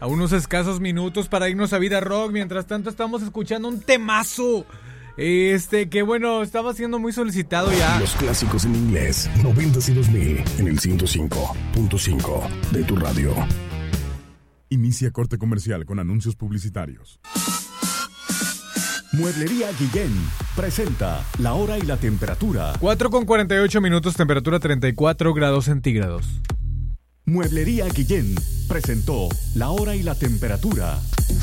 a unos escasos minutos para irnos a Vida Rock. Mientras tanto estamos escuchando un temazo. Que bueno, estaba siendo muy solicitado ya. Los clásicos en inglés, 90s y 2000, en el 105.5 de tu radio. Inicia corte comercial con anuncios publicitarios. Mueblería Guillén presenta la hora y la temperatura. 4:48, temperatura 34 grados centígrados. Mueblería Guillén presentó la hora y la temperatura.